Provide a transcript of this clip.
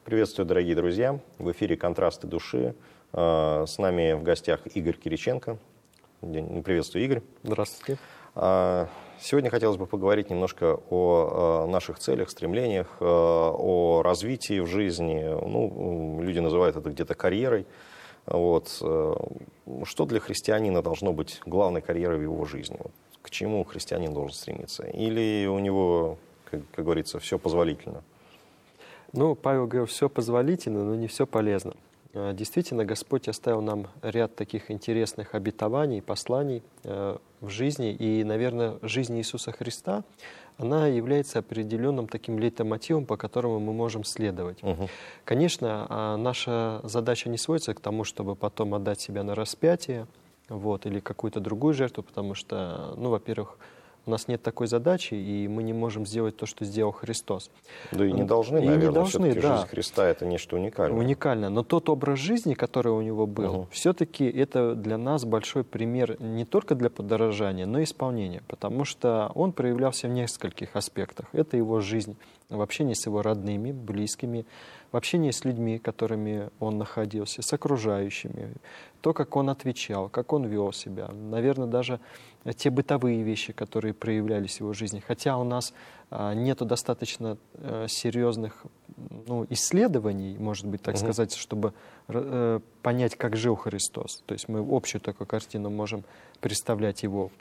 Приветствую, дорогие друзья. В эфире «Контрасты души». С нами в гостях Игорь Кириченко. Приветствую, Игорь. Здравствуйте. Сегодня хотелось бы поговорить немножко о наших целях, стремлениях, о развитии в жизни. Люди называют это где-то карьерой. Что для христианина должно быть главной карьерой в его жизни? К чему христианин должен стремиться? Или у него, как говорится, все позволительно? Павел говорил, все позволительно, но не все полезно. Действительно, Господь оставил нам ряд таких интересных обетований, посланий в жизни. И, наверное, жизнь Иисуса Христа, она является определенным таким лейтмотивом, по которому мы можем следовать. Конечно, наша задача не сводится к тому, чтобы потом отдать себя на распятие, или какую-то другую жертву, потому что, во-первых, у нас нет такой задачи, и мы не можем сделать то, что сделал Христос. Да и не должны, наверное. Все-таки жизнь Христа — это нечто уникальное. Уникально. Но тот образ жизни, который у него был, все-таки это для нас большой пример не только для подражания, но и исполнения. Потому что он проявлялся в нескольких аспектах. Это его жизнь в общении с его родными, близкими, в общении с людьми, которыми он находился, с окружающими, то, как он отвечал, как он вел себя. Наверное, даже те бытовые вещи, которые проявлялись в его жизни. Хотя у нас нету достаточно серьезных исследований, может быть, так сказать, чтобы понять, как жил Христос. То есть мы общую такую картину можем представлять его